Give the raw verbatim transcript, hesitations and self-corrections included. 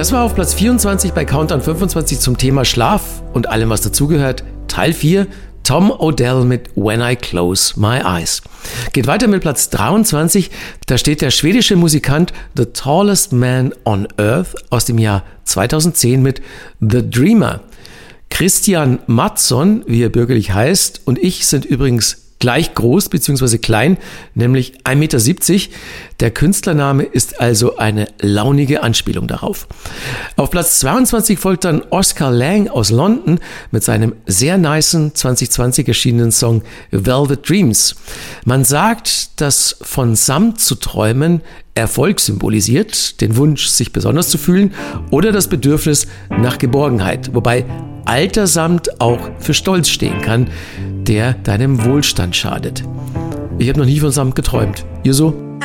Das war auf Platz vierundzwanzig bei Countdown fünfundzwanzig zum Thema Schlaf und allem, was dazugehört. Teil vier, Tom Odell mit When I Close My Eyes. Geht weiter mit Platz dreiundzwanzig. Da steht der schwedische Musikant The Tallest Man on Earth aus dem Jahr zweitausendzehn mit The Dreamer. Christian Mattsson, wie er bürgerlich heißt, und ich sind übrigens gleich groß bzw. klein, nämlich ein Meter siebzig. Der Künstlername ist also eine launige Anspielung darauf. Auf Platz zweiundzwanzig folgt dann Oscar Lang aus London mit seinem sehr nicen zwanzig zwanzig erschienenen Song Velvet Dreams. Man sagt, dass von Samt zu träumen Erfolg symbolisiert, den Wunsch, sich besonders zu fühlen oder das Bedürfnis nach Geborgenheit, wobei alter Samt auch für Stolz stehen kann, der deinem Wohlstand schadet. Ich habe noch nie von Samt geträumt. Ihr so?